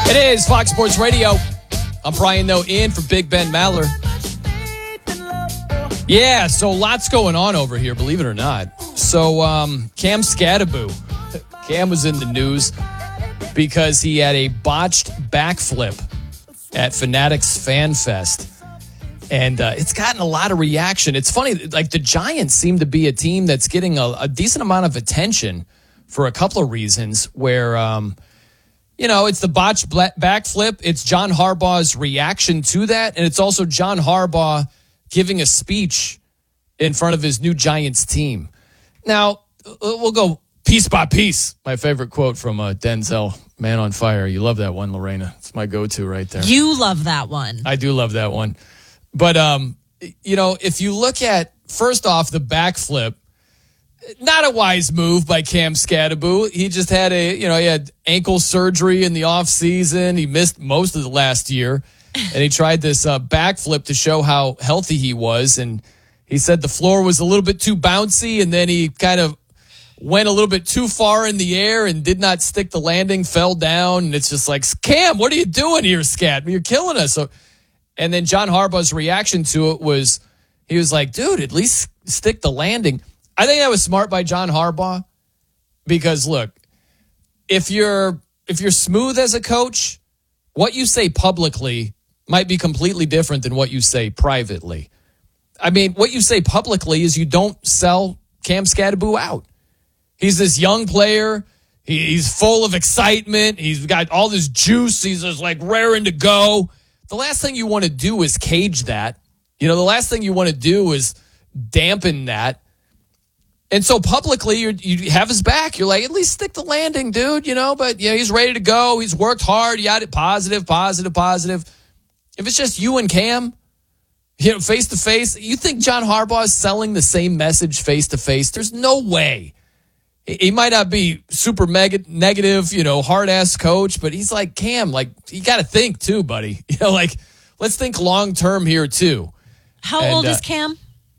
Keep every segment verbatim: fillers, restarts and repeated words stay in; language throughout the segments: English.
It is Fox Sports Radio. I'm Brian Noe in for Big Ben Maller. Yeah, so lots going on over here, believe it or not. So um, Cam Skattebo, Cam was in the news because he had a botched backflip at Fanatics Fan Fest. And uh, it's gotten a lot of reaction. It's funny, like the Giants seem to be a team that's getting a, a decent amount of attention for a couple of reasons where, um, you know, it's the botched backflip. It's John Harbaugh's reaction to that. And it's also John Harbaugh giving a speech in front of his new Giants team. Now, we'll go piece by piece. My favorite quote from uh, Denzel, Man on Fire. You love that one, Lorena. It's my go-to right there. You love that one. I do love that one. But, um, you know, if you look at, first off, the backflip, not a wise move by Cam Skattebo. He just had a, you know, he had ankle surgery in the offseason. He missed most of the last year. And he tried this uh, backflip to show how healthy he was. And he said the floor was a little bit too bouncy. And then he kind of went a little bit too far in the air and did not stick the landing, fell down. And it's just like, Cam, what are you doing here, Scat? You're killing us. So, and then John Harbaugh's reaction to it was, he was like, dude, at least stick the landing. I think that was smart by John Harbaugh because, look, if you're if you're smooth as a coach, what you say publicly might be completely different than what you say privately. I mean, what you say publicly is you don't sell Cam Skattebo out. He's this young player. He, he's full of excitement. He's got all this juice. He's just like raring to go. The last thing you want to do is cage that. You know, the last thing you want to do is dampen that. And so publicly, you're, you have his back. You're like, at least stick the landing, dude, you know. But, you know, he's ready to go. He's worked hard. You got it positive, positive, positive. If it's just you and Cam, you know, face-to-face, you think John Harbaugh is selling the same message face-to-face? There's no way. He might not be super mega negative, you know, hard-ass coach, but he's like, Cam, like, you got to think too, buddy. You know, like, let's think long-term here too. How and, old uh, is Cam?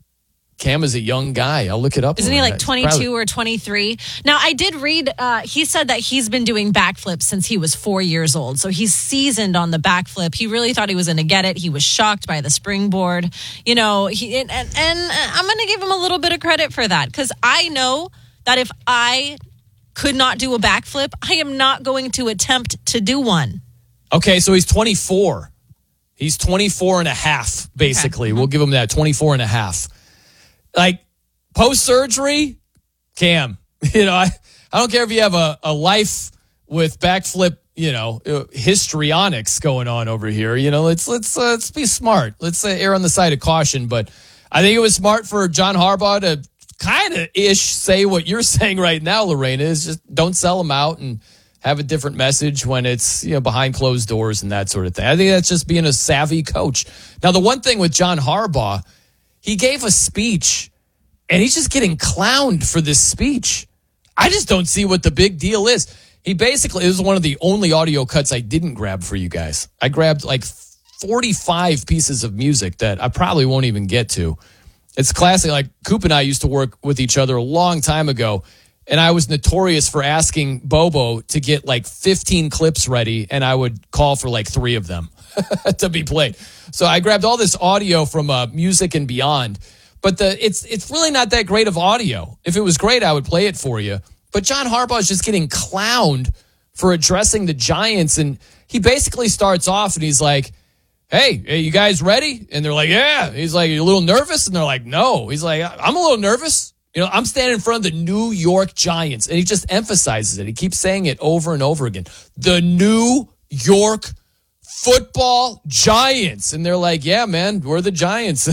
Cam is a young guy. I'll look it up. Isn't he like It's twenty-two probably- or twenty-three? Now, I did read, uh, he said that he's been doing backflips since he was four years old. So he's seasoned on the backflip. He really thought he was going to get it. He was shocked by the springboard. You know, he and, and, and I'm going to give him a little bit of credit for that because I know that if I could not do a backflip, I am not going to attempt to do one. Okay, so he's twenty-four. He's twenty-four and a half, basically. Okay. We'll give him that, twenty-four and a half. Like, post-surgery, Cam, you know, I, I don't care if you have a, a life with backflip, you know, histrionics going on over here. You know, let's let's uh, let's be smart. Let's uh, err on the side of caution. But I think it was smart for John Harbaugh to kind of ish say what you're saying right now, Lorena, is just don't sell them out and have a different message when it's, you know, behind closed doors and that sort of thing. I think that's just being a savvy coach. Now, the one thing with John Harbaugh, he gave a speech, and he's just getting clowned for this speech. I just don't see what the big deal is. He basically, this is one of the only audio cuts I didn't grab for you guys. I grabbed like forty-five pieces of music that I probably won't even get to. It's classic. Like, Coop and I used to work with each other a long time ago, and I was notorious for asking Bobo to get like fifteen clips ready, and I would call for like three of them to be played. So I grabbed all this audio from uh, Music and Beyond, but the it's it's really not that great of audio. If it was great, I would play it for you. But John Harbaugh is just getting clowned for addressing the Giants, and he basically starts off and he's like, hey, are you guys ready? And they're like, yeah. He's like, you a little nervous? And they're like, no. He's like, I'm a little nervous. You know, I'm standing in front of the New York Giants. And he just emphasizes it. He keeps saying it over and over again. The New York Football Giants. And they're like, yeah, man, we're the Giants.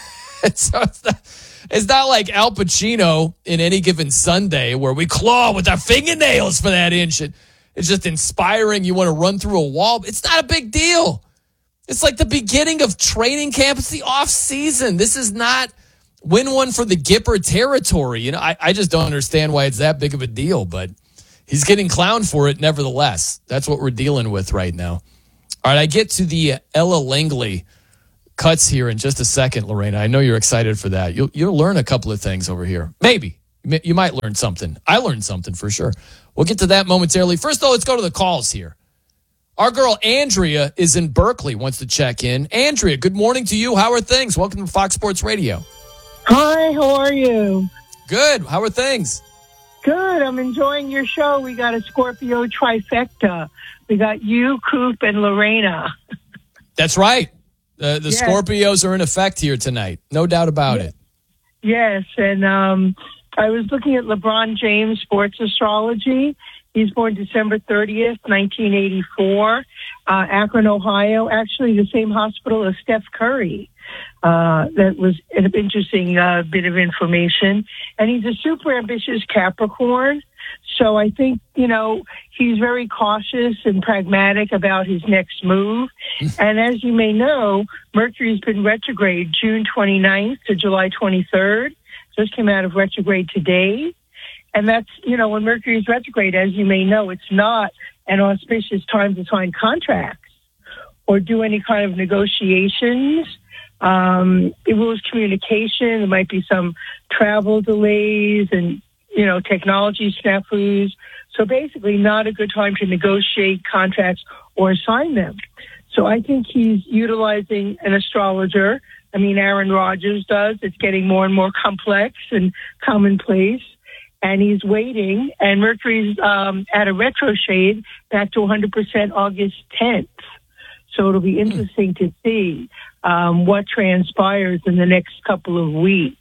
And so it's not, it's not like Al Pacino in Any Given Sunday where we claw with our fingernails for that inch. It, it's just inspiring. You want to run through a wall. It's not a big deal. It's like the beginning of training camp. It's the off season. This is not win one for the Gipper territory. You know, I, I just don't understand why it's that big of a deal, but he's getting clowned for it nevertheless. That's what we're dealing with right now. All right, I get to the Ella Langley cuts here in just a second, Lorena. I know you're excited for that. You'll, you'll learn a couple of things over here. Maybe. You might learn something. I learned something for sure. We'll get to that momentarily. First, though, let's go to the calls here. Our girl Andrea is in Berkeley, wants to check in. Andrea, good morning to you. How are things? Welcome to Fox Sports Radio. Hi, how are you? Good. How are things? Good. I'm enjoying your show. We got a Scorpio trifecta. We got you, Coop, and Lorena. That's right. Uh, the yes. Scorpios are in effect here tonight. No doubt about yes. it. Yes, and um, I was looking at LeBron James Sports Astrology. He's born December thirtieth, nineteen eighty-four, uh, Akron, Ohio, actually the same hospital as Steph Curry. Uh, that was an interesting uh, bit of information. And he's a super ambitious Capricorn. So I think, you know, he's very cautious and pragmatic about his next move. And as you may know, Mercury's been retrograde June twenty-ninth to July twenty-third. Just came out of retrograde today. And that's, you know, when Mercury is retrograde, as you may know, it's not an auspicious time to sign contracts or do any kind of negotiations. Um, it rules communication. There might be some travel delays and, you know, technology snafus. So basically not a good time to negotiate contracts or sign them. So I think he's utilizing an astrologer. I mean, Aaron Rodgers does. It's getting more and more complex and commonplace. And he's waiting, and Mercury's um, at a retro shade back to one hundred percent August tenth. So it'll be interesting to see um, what transpires in the next couple of weeks.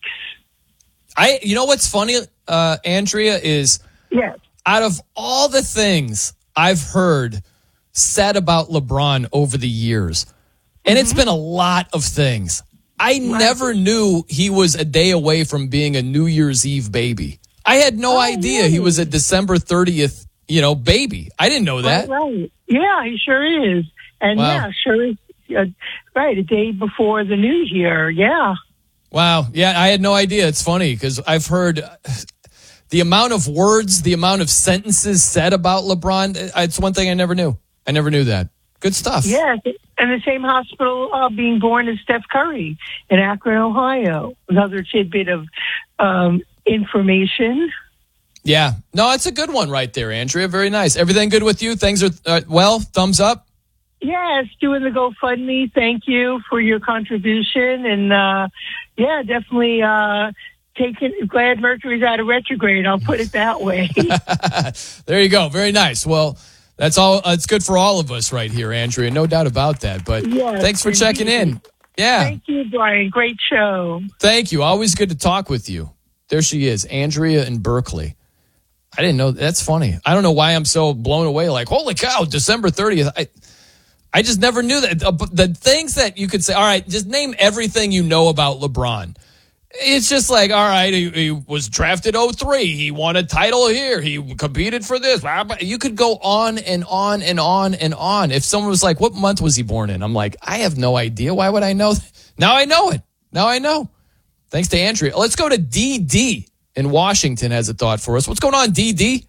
I, you know what's funny, uh, Andrea, is yes. out of all the things I've heard said about LeBron over the years, and mm-hmm. it's been a lot of things, I right. never knew he was a day away from being a New Year's Eve baby. I had no oh, idea really? he was a December thirtieth, you know, baby. I didn't know that. Right, right. Yeah, he sure is. And wow. yeah, sure is. Uh, right, a day before the New Year. Yeah. Wow. Yeah, I had no idea. It's funny because I've heard the amount of words, the amount of sentences said about LeBron. It's one thing I never knew. I never knew that. Good stuff. Yes, and the same hospital uh, being born as Steph Curry in Akron, Ohio. Another tidbit of um, information. Yeah. No, it's a good one right there, Andrea. Very nice. Everything good with you? Things are uh, well? Thumbs up? Yes, doing the GoFundMe. Thank you for your contribution. And, uh, yeah, definitely uh, taking, glad Mercury's out of retrograde. I'll put it that way. There you go. Very nice. Well, that's all. Uh, it's good for all of us right here, Andrea. No doubt about that. But yes, thanks for indeed. checking in. Yeah. Thank you, Brian. Great show. Thank you. Always good to talk with you. There she is, Andrea in Berkeley. I didn't know. That's funny. I don't know why I'm so blown away. Like, holy cow, December thirtieth. I, I just never knew that. The things that you could say, all right, just name everything you know about LeBron. It's just like, all right, he, he was drafted oh three. He won a title here. He competed for this. You could go on and on and on and on. If someone was like, what month was he born in? I'm like, I have no idea. Why would I know? Now I know it. Now I know. Thanks to Andrea. Let's go to D D in Washington has a thought for us. What's going on, D D?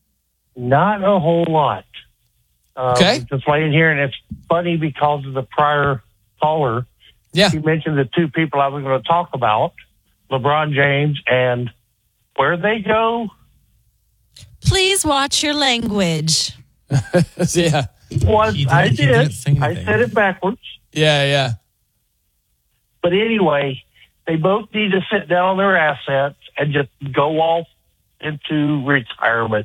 Not a whole lot. Um, okay. Just laying here, and it's funny because of the prior caller. Yeah. You mentioned the two people I was going to talk about, LeBron James, and where they go. Please watch your language. yeah. Was, did, I did. I said it backwards. Yeah, yeah. But anyway, they both need to sit down on their assets and just go off into retirement.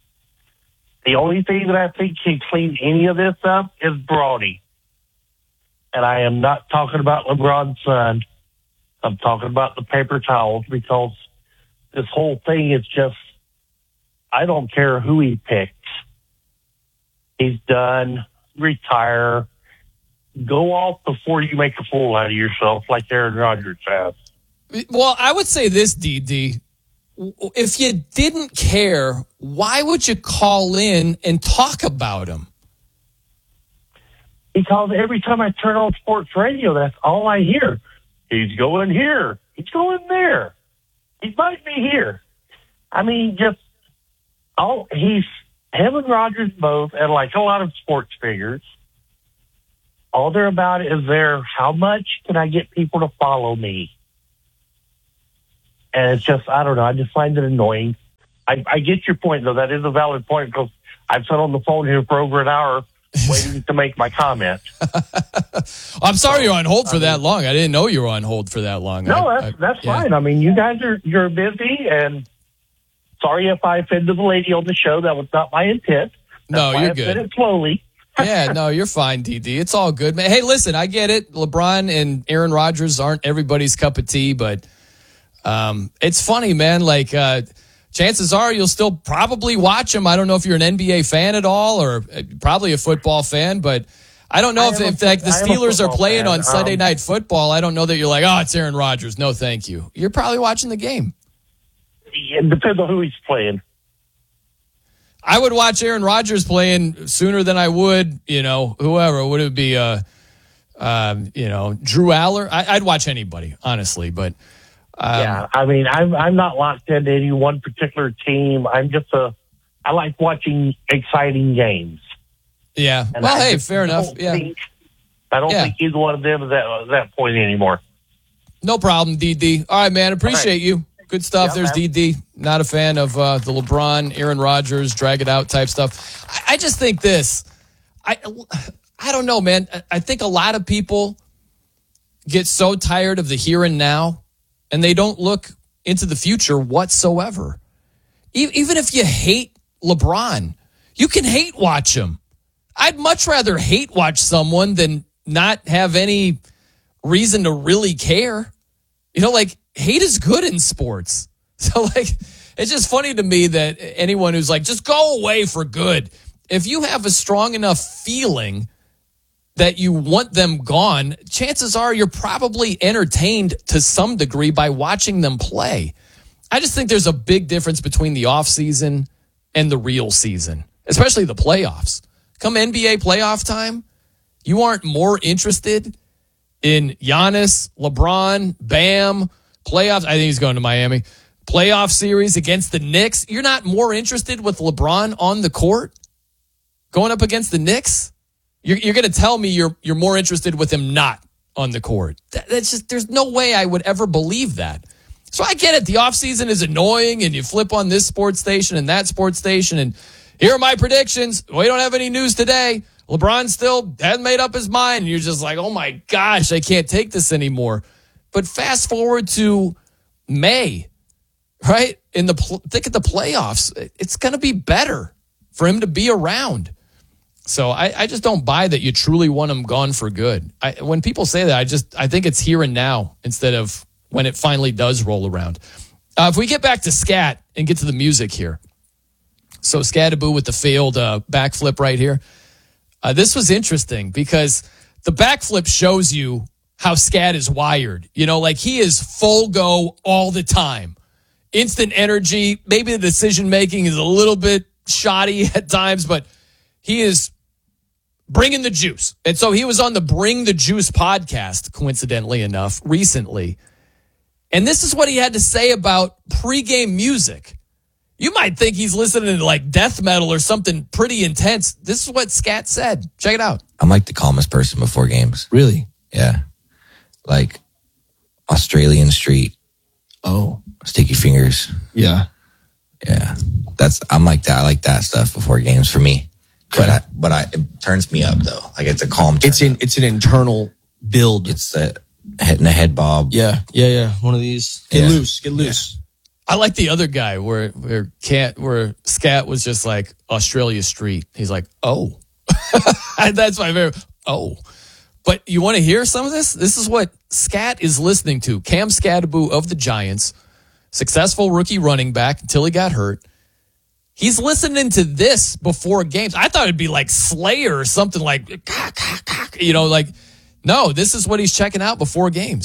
The only thing that I think can clean any of this up is Bronny. And I am not talking about LeBron's son. I'm talking about the paper towels, because this whole thing is just, I don't care who he picks. He's done. Retire. Go off before you make a fool out of yourself like Aaron Rodgers has. Well, I would say this, D D. If you didn't care, why would you call in and talk about him? Because every time I turn on sports radio, that's all I hear. He's going here. He's going there. He might be here. I mean, just, all he's, him and Rodgers both, and like a lot of sports figures, all they're about is there, how much can I get people to follow me? And it's just, I don't know, I just find it annoying. I, I get your point, though. That is a valid point, because I've sat on the phone here for over an hour waiting to make my comment. I'm sorry you're on hold for that long. I didn't know you were on hold for that long. No, I, that's I, that's yeah. fine. I mean, you guys are you're busy, and sorry if I offended the lady on the show. That was not my intent. That's No, why you're I good. said it slowly. Yeah, no, you're fine, D D. It's all good, man. Hey, listen, I get it. LeBron and Aaron Rodgers aren't everybody's cup of tea, but um, it's funny, man. Like, uh, chances are you'll still probably watch them. I don't know if you're an N B A fan at all, or uh, probably a football fan, but I don't know I if, am a if like the fo- I am a Steelers are football playing fan. on Sunday Um, Night Football. I don't know that you're like, oh, it's Aaron Rodgers. No, thank you. You're probably watching the game. It depends on who he's playing. I would watch Aaron Rodgers playing sooner than I would, you know, whoever. Would it be, uh, um, you know, Drew Aller? I, I'd watch anybody, honestly. But um, yeah, I mean, I'm I'm not locked into any one particular team. I'm just a I like watching exciting games. yeah. And Well, I hey, just fair enough. don't Yeah, think- I don't Yeah. think either one of them is at that point anymore. no problem, D D. All right, man. Appreciate right. you. Good stuff. Yeah, There's man. D D. Not a fan of uh, the LeBron, Aaron Rodgers, drag it out type stuff. I, I just think this. I I don't know, man. I, I think a lot of people get so tired of the here and now, and they don't look into the future whatsoever. E- even if you hate LeBron, you can hate watch him. I'd much rather hate watch someone than not have any reason to really care. You know, like, hate is good in sports. So, like, it's just funny to me that anyone who's like, just go away for good. If you have a strong enough feeling that you want them gone, chances are you're probably entertained to some degree by watching them play. I just think there's a big difference between the offseason and the real season, especially the playoffs. Come N B A playoff time, you aren't more interested in Giannis, LeBron, Bam, playoffs. I think he's going to Miami. Playoff series against the Knicks. You're not more interested with LeBron on the court going up against the Knicks? You're, you're going to tell me you're you're more interested with him not on the court. That, that's just, there's no way I would ever believe that. So I get it. The offseason is annoying, and you flip on this sports station and that sports station, and here are my predictions. We don't have any news today. LeBron still hasn't made up his mind. And you're just like, oh my gosh, I can't take this anymore. But fast forward to May, right? In the thick of the playoffs, it's going to be better for him to be around. So I, I just don't buy that you truly want him gone for good. I, when people say that, I just I think it's here and now instead of when it finally does roll around. Uh, if we get back to scat and get to the music here. So Scataboo with the failed uh, backflip right here. Uh, this was interesting because the backflip shows you how Scat is wired. You know, like he is full go all the time. Instant energy. Maybe the decision making is a little bit shoddy at times, but he is bringing the juice. And so he was on the Bring the Juice podcast, coincidentally enough, recently. And this is what he had to say about pregame music. You might think he's listening to like death metal or something pretty intense. This is what Scat said. Check it out. I'm like the calmest person before games. Really? Yeah. Like Australian Street, Oh, Sticky Fingers. yeah. Yeah. That's, I'm like that. I like that stuff before games for me. But I, but I, it turns me up though. Like it's a calm turn. It's in. It's an internal build. It's a head and a head bob. yeah, yeah, yeah. One of these. Get Yeah. loose. Get loose. I like the other guy where where Cat where Scat was just like Australia Street. He's like, oh, that's my favorite. Oh, but you want to hear some of this? This is what Scat is listening to. Cam Scataboo of the Giants, successful rookie running back until he got hurt. He's listening to this before games. I thought it'd be like Slayer or something like, you know, like, no, this is what he's checking out before games.